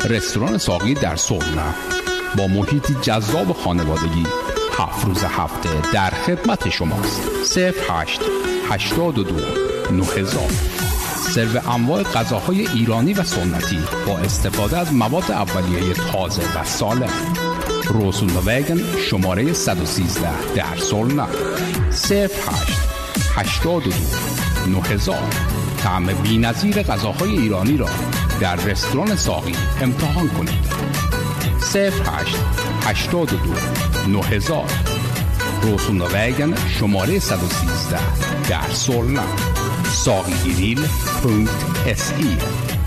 رستوران ساقی در سرنا با محیطی جذاب خانوادگی 7 روز هفته در خدمت شماست. 08 82 9000. سرو انواع غذاهای ایرانی و سنتی با استفاده از مواد اولیه تازه و سالم. روسون وگن شماره 113 در سرنا. 08 82 9000. طعم بی‌نظیر غذاهای ایرانی را در رستوران ساقی امتحان کنید. 08 82 9000. روسون وگن شماره 113 در سرنا. ساقیگریل.se